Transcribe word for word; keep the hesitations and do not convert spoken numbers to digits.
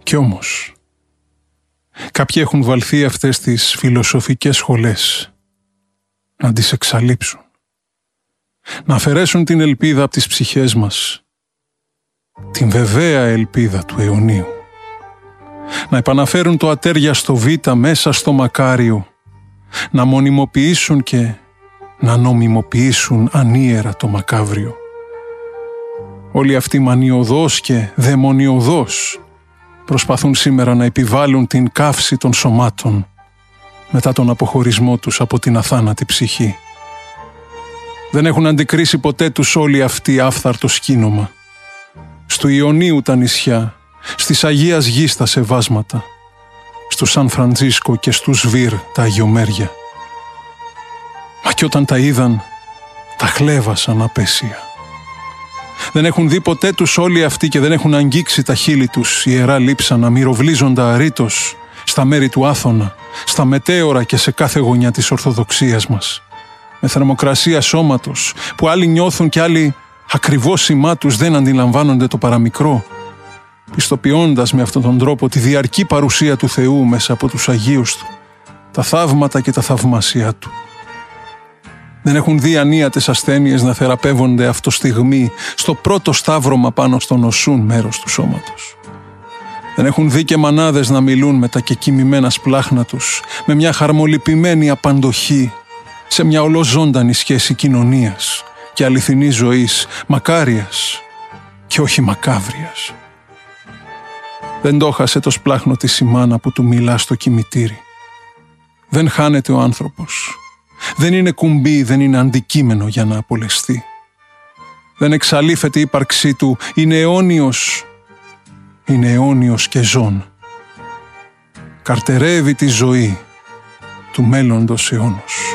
Κι όμως, κάποιοι έχουν βαλθεί αυτές τις φιλοσοφικές σχολές να τις εξαλείψουν, να αφαιρέσουν την ελπίδα από τις ψυχές μας, την βεβαία ελπίδα του αιωνίου, να επαναφέρουν το ατέριαστο β' μέσα στο μακάριο, να μονιμοποιήσουν και να νομιμοποιήσουν ανίερα το μακάβριο. Όλοι αυτοί μανιωδώς και δαιμονιωδώς προσπαθούν σήμερα να επιβάλλουν την καύση των σωμάτων μετά τον αποχωρισμό τους από την αθάνατη ψυχή. Δεν έχουν αντικρίσει ποτέ τους όλοι αυτοί άφθαρτο σκήνομα. Στου Ιωνίου τα νησιά, στις Αγίας Γης τα σεβάσματα, στο Σαν Φραντζίσκο και στου Σβήρ τα αγιομέρια. Μα κι όταν τα είδαν, τα χλέβασαν απέσια. Δεν έχουν δει ποτέ τους όλοι αυτοί και δεν έχουν αγγίξει τα χείλη τους ιερά λείψανα, μυροβλίζοντα αρήτως στα μέρη του Άθωνα, στα μετέωρα και σε κάθε γωνιά της Ορθοδοξίας μας, με θερμοκρασία σώματος που άλλοι νιώθουν και άλλοι ακριβώς σημά τους δεν αντιλαμβάνονται το παραμικρό, πιστοποιώντας με αυτόν τον τρόπο τη διαρκή παρουσία του Θεού μέσα από τους Αγίους Του, τα θαύματα και τα θαυμάσια Του. Δεν έχουν δει ανίατες ασθένειες να θεραπεύονται αυτό στιγμή στο πρώτο σταύρωμα πάνω στο νοσούν μέρος του σώματος. Δεν έχουν δει και μανάδες να μιλούν με τα κεκοιμημένα σπλάχνα τους, με μια χαρμολυπημένη απαντοχή, σε μια ολοζώντανη σχέση κοινωνίας και αληθινής ζωής, μακάριας και όχι μακάβριας. Δεν το χάσε το σπλάχνο της η μάνα που του μιλά στο κημητήρι. Δεν χάνεται ο άνθρωπος. Δεν είναι κουμπί, δεν είναι αντικείμενο για να απολεστεί. Δεν εξαλείφεται η ύπαρξή του, είναι αιώνιος, είναι αιώνιος και ζών. Καρτερεύει τη ζωή του μέλλοντος αιώνος.